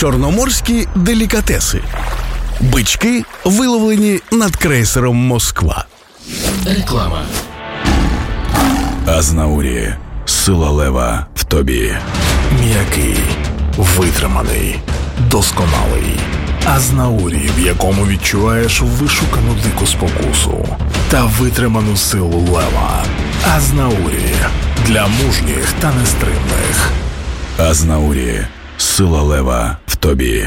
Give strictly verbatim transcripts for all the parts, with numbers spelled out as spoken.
Чорноморські делікатеси. Бички, виловлені над крейсером «Москва». Реклама. Азнаурі. Сила лева в тобі. М'який, витриманий, досконалий. Азнаурі, в якому відчуваєш вишукану дику спокусу та витриману силу лева. Азнаурі. Для мужніх та нестримних. Азнаурі. Сила лева в тобі.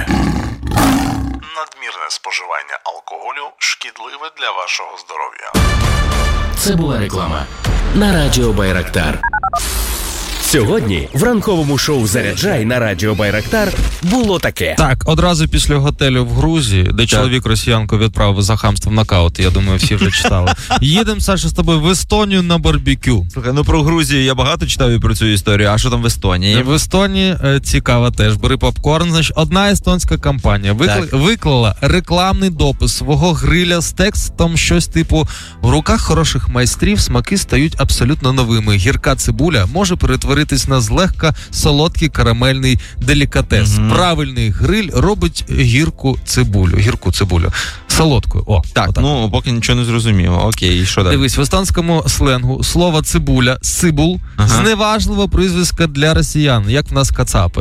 Надмірне споживання алкоголю шкідливе для вашого здоров'я. Це була реклама на Радіо Байрактар. Сьогодні в ранковому шоу «Заряджай» на Радіо Байрактар було таке. Так, одразу після готелю в Грузії, де так. чоловік росіянку відправив за хамство в нокаут, я думаю, всі вже читали. Їдемо, Саша, з тобою в Естонію на барбекю. Слухай, ну про Грузію я багато читав і про цю історію, а що там в Естонії? В Естонії е, цікаво теж. Бери попкорн. Значить, одна естонська компанія викла... виклала рекламний допис свого гриля з текстом щось типу «В руках хороших майстрів смаки стають абсолютно новими. Гірка цибуля може перетворитись на злегка солодкий карамельний делікатес. Mm-hmm. Правильний гриль робить гірку цибулю. Гірку цибулю. Солодкою. О, так, отак. Ну, поки нічого не зрозуміло. Окей, і що далі? Дивись, в естонському сленгу слово цибуля, сибул, ага. зневажлива прізвиська для росіян, як в нас кацапи.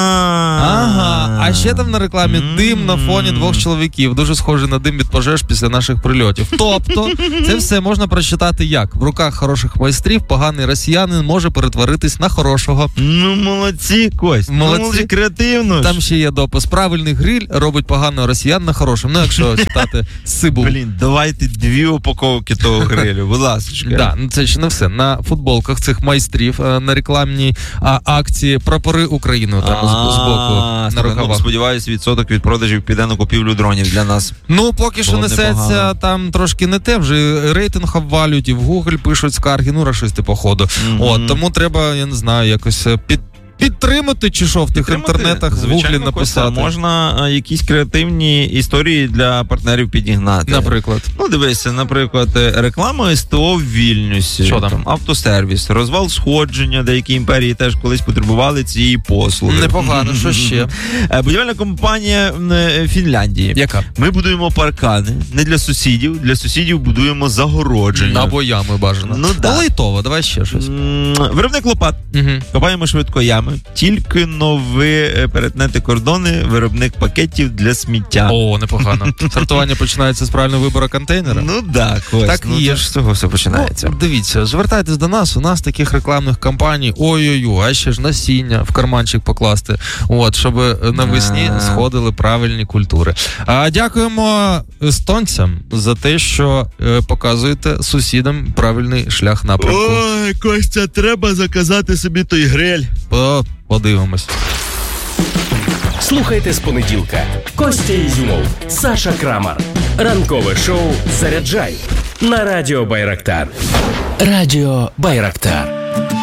Ага. А ще там на рекламі дим на фоні двох чоловіків, дуже схожий на дим від пожеж після наших прильотів. Тобто, це все можна прочитати як? В руках хороших майстрів поганий росіянин може перетворитись на хорошого. Ну, молодці, Кость. Молодці. Молодці, креативно. Там ще є допис. Правильний гриль робить поганого росіян на хорошим. Ну, якщо читати сибул. Блін, давайте дві упаковки того грилю, будь ласка. Да, ну це ще не все. На футболках цих майстрів на рекламній а, акції прапори України там з боку на рукавах. Сподіваюсь, відсоток від продажів піде на купівлю дронів для нас. Ну, поки що несеться там трошки не те, вже рейтинг обвалюють і в Google пишуть скарги, ну, рашисти походу. Mm-hmm. От, тому треба, я не знаю, якось під підтримати чи що в тих інтернетах, в Гуглі написати. Костя, можна якісь креативні історії для партнерів підігнати. Наприклад? Ну, дивися, наприклад, реклама СТО в Вільнюсі. Що там? там? Автосервіс, розвал сходження, деякі імперії теж колись потребували цієї послуги. Непогано, що ще? Будівельна компанія Фінляндії. Яка? Ми будуємо паркани не для сусідів, для сусідів будуємо загородження. Або ями бажано. Ну, да. Лайтово, давай ще щось. Виробник лопат. Угу. Копаємо швидко ями. Тільки но ви перетнете кордони, виробник пакетів для сміття. О, непогано. Сортування починається з правильного вибору контейнера? Ну так, Кость. Так ну, є ж з цього все починається. Ну, дивіться, звертайтесь до нас, у нас таких рекламних кампаній, ой-ой-ой, а ще ж насіння в карманчик покласти, от, щоб навесні сходили правильні культури. А дякуємо естонцям за те, що е, показуєте сусідам правильний шлях напрямку. Ой, Костя, треба заказати собі той гриль. По, подивимось. Слухайте з понеділка. Костя Ізюмов, Саша Крамар. Ранкове шоу «Заряджай» на Радіо Байрактар. Радіо Байрактар.